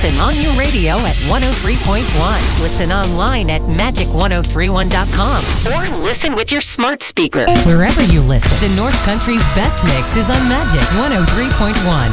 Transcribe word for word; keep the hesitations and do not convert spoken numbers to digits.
listen on your radio at one oh three point one. Listen online at magic ten thirty-one dot com. Or listen with your smart speaker. Wherever you listen, the North Country's best mix is on Magic one oh three point one.